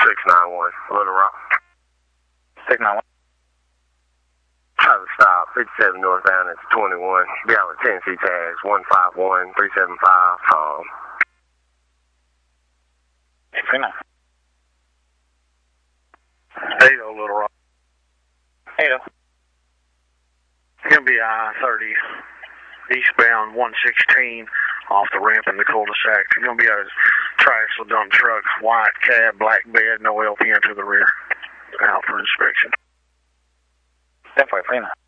691, Little Rock. 691. Traffic stop, 57 northbound, it's 21. Be out with Tennessee tags, 151375. 639. 80, Little Rock. 80. It's going to be I-30 eastbound 116 off the ramp in the cul-de-sac. It's going to be a triaxle dump truck, white cab, black bed, no LPN to the rear. Out for inspection. 10-4,